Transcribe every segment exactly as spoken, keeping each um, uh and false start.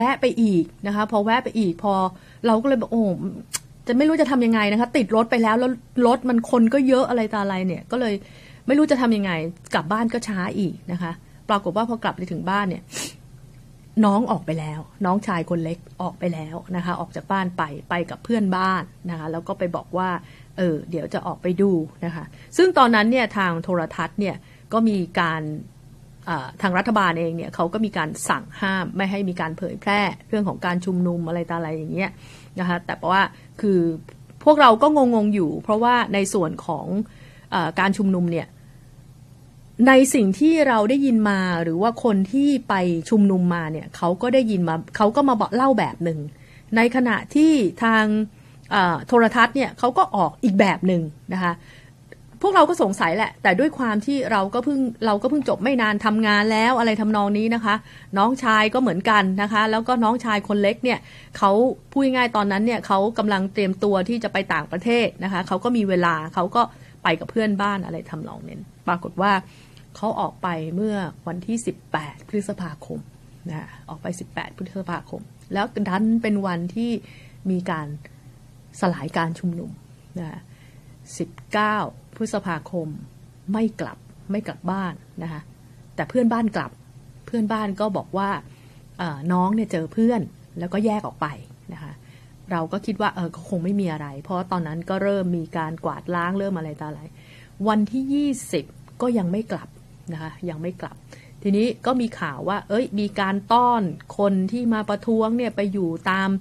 แวะไปอีกนะคะพอแวะไปอีกพอเราก็เลยบอกโอ้จะไม่รู้จะทำยังไงนะคะติดรถไปแล้วแล้วรถมันคนก็เยอะอะไรตาอะไรเนี่ยก็เลยไม่รู้จะทำยังไงกลับบ้านก็ช้าอีกนะคะปรากฏว่าพอกลับไปถึงบ้านเนี่ยน้องออกไปแล้วน้องชายคนเล็กออกไปแล้วนะคะออกจากบ้านไปไปกับเพื่อนบ้านนะคะแล้วก็ไปบอกว่าเออเดี๋ยวจะออกไปดูนะคะซึ่งตอนนั้นเนี่ยทางโทรทัศน์เนี่ยก็มีการทางรัฐบาลเองเนี่ยเขาก็มีการสั่งห้ามไม่ให้มีการเผยแพร่เรื่องของการชุมนุมอะไรต่ออะไรอย่างเงี้ยนะคะแต่ว่าคือพวกเราก็งงๆอยู่เพราะว่าในส่วนของเอ่อการชุมนุมเนี่ยในสิ่งที่เราได้ยินมาหรือว่าคนที่ไปชุมนุมมาเนี่ยเขาก็ได้ยินมาเขาก็มาบอกเล่าแบบหนึ่งในขณะที่ทางโทรทัศน์เนี่ยเขาก็ออกอีกแบบหนึ่งนะคะพวกเราก็สงสัยแหละแต่ด้วยความที่เราก็เพิ่งเราก็เพิ่งจบไม่นานทำงานแล้วอะไรทำนองนี้นะคะน้องชายก็เหมือนกันนะคะแล้วก็น้องชายคนเล็กเนี่ยเขาพูดง่ายๆตอนนั้นเนี่ยเขากำลังเตรียมตัวที่จะไปต่างประเทศนะคะเขาก็มีเวลาเขาก็ไปกับเพื่อนบ้านอะไรทำนองนี้ปรากฏว่าเขาออกไปเมื่อวันที่สิบแปดพฤษภาคมนะออกไปสิบแปดพฤษภาคมแล้วดันเป็นวันที่มีการสลายการชุมนุมนะสิบเก้าพฤษภาคมไม่กลับไม่กลับบ้านนะคะแต่เพื่อนบ้านกลับเพื่อนบ้านก็บอกว่าน้องเนี่ยเจอเพื่อนแล้วก็แยกออกไปนะคะเราก็คิดว่าเออก็คงไม่มีอะไรเพราะตอนนั้นก็เริ่มมีการกวาดล้างเริ่มอะไรต่ออะไรวันที่ยี่สิบก็ยังไม่กลับนะคะยังไม่กลับทีนี้ก็มีข่าวว่าเอ้ยมีการต้อนคนที่มาประท้วงเนี่ยไปอยู่ตาม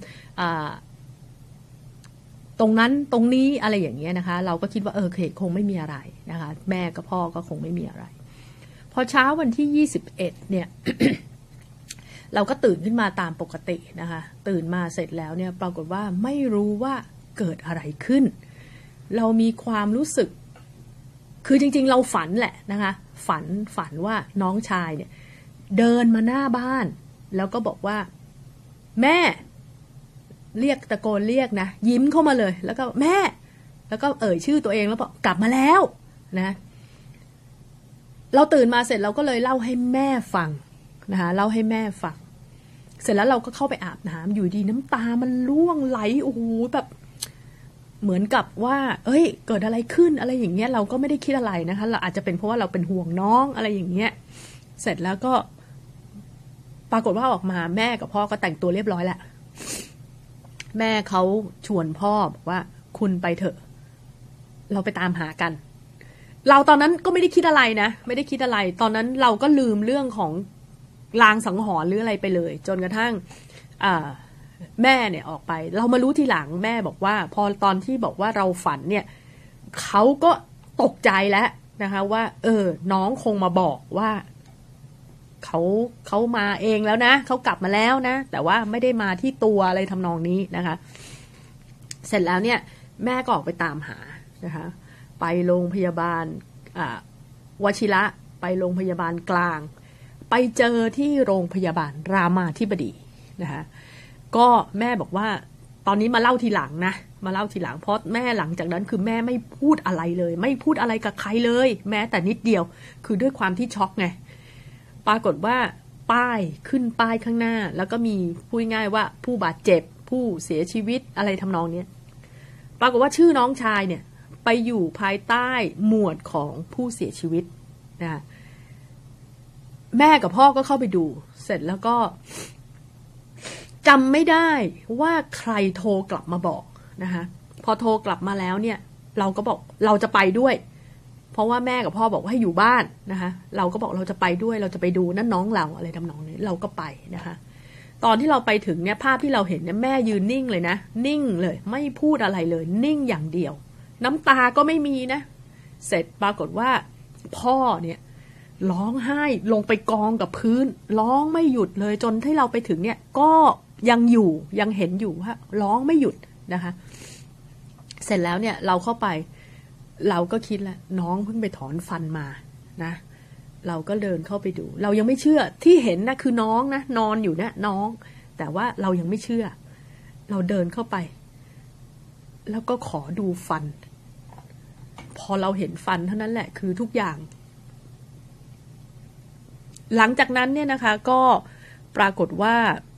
ตรงนั้นตรงนี้อะไรอย่างเงี้ยนะคะเราก็คิดว่าเออคงไม่มีอะไรนะคะแม่กับพ่อก็คงไม่มีอะไรพอเช้าวันที่ยี่สิบเอ็ดเนี่ย เราก็ตื่นขึ้นมาตามปกตินะคะตื่นมาเสร็จแล้วเนี่ยปรากฏว่าไม่รู้ว่าเกิดอะไรขึ้นเรามีความรู้สึกคือจริงๆเราฝันแหละนะคะฝันฝันว่าน้องชายเนี่ยเดินมาหน้าบ้านแล้วก็บอกว่าแม่เรียกตะโกนเรียกนะยิ้มเข้ามาเลยแล้วก็แม่แล้วก็เอ่ยชื่อตัวเองแล้วบอกกลับมาแล้วนะเราตื่นมาเสร็จเราก็เลยเล่าให้แม่ฟังนะคะเล่าให้แม่ฟังเสร็จแล้วเราก็เข้าไปอาบน้ำอยู่ดีน้ำตามันร่วงไหลโอ้โหแบบเหมือนกับว่าเอ้ยเกิดอะไรขึ้นอะไรอย่างเงี้ยเราก็ไม่ได้คิดอะไรนะคะเราอาจจะเป็นเพราะว่าเราเป็นห่วงน้องอะไรอย่างเงี้ยเสร็จแล้วก็ปรากฏว่าออกมาแม่กับพ่อก็แต่งตัวเรียบร้อยแล้วแม่เขาชวนพ่อบอกว่าคุณไปเถอะเราไปตามหากันเราตอนนั้นก็ไม่ได้คิดอะไรนะไม่ได้คิดอะไรตอนนั้นเราก็ลืมเรื่องของลางสังหรณ์หรืออะไรไปเลยจนกระทั่งแม่เนี่ยออกไปเรามารู้ทีหลังแม่บอกว่าพอตอนที่บอกว่าเราฝันเนี่ยเขาก็ตกใจแล้วนะคะว่าเออน้องคงมาบอกว่าเขาเขามาเองแล้วนะเขากลับมาแล้วนะแต่ว่าไม่ได้มาที่ตัวอะไรทำนองนี้นะคะเสร็จแล้วเนี่ยแม่ก็ออกไปตามหานะคะไปโรงพยาบาลวชิระไปโรงพยาบาลกลางไปเจอที่โรงพยาบาลรามาธิบดีนะคะก็แม่บอกว่าตอนนี้มาเล่าทีหลังนะมาเล่าทีหลังเพราะแม่หลังจากนั้นคือแม่ไม่พูดอะไรเลยไม่พูดอะไรกับใครเลยแม้แต่นิดเดียวคือด้วยความที่ช็อกไงปรากฏว่าป้ายขึ้นป้ายข้างหน้าแล้วก็มีพูดง่ายว่าผู้บาดเจ็บผู้เสียชีวิตอะไรทำนองนี้ปรากฏว่าชื่อน้องชายเนี่ยไปอยู่ภายใต้หมวดของผู้เสียชีวิตนะแม่กับพ่อก็เข้าไปดูเสร็จแล้วก็จำไม่ได้ว่าใครโทรกลับมาบอกนะคะพอโทรกลับมาแล้วเนี่ยเราก็บอกเราจะไปด้วยเพราะว่าแม่กับพ่อบอกว่าให้อยู่บ้านนะคะเราก็บอกเราจะไปด้วยเราจะไปดูนั่นน้องเราอะไรทำนองนี้เราก็ไปนะคะตอนที่เราไปถึงเนี่ยภาพที่เราเห็นเนี่ยแม่ยืนนิ่งเลยนะนิ่งเลยไม่พูดอะไรเลยนิ่งอย่างเดียวน้ำตาก็ไม่มีนะเสร็จปรากฏว่าพ่อเนี่ยร้องไห้ลงไปกองกับพื้นร้องไม่หยุดเลยจนที่เราไปถึงเนี่ยก็ยังอยู่ยังเห็นอยู่ว่าร้องไม่หยุดนะคะเสร็จแล้วเนี่ยเราเข้าไปเราก็คิดแล้วน้องเพิ่งไปถอนฟันมานะเราก็เดินเข้าไปดูเรายังไม่เชื่อที่เห็นนะคือน้องนะนอนอยู่นะน้องแต่ว่าเรายังไม่เชื่อเราเดินเข้าไปแล้วก็ขอดูฟันพอเราเห็นฟันเท่านั้นแหละคือทุกอย่างหลังจากนั้นเนี่ยนะคะก็ปรากฏว่า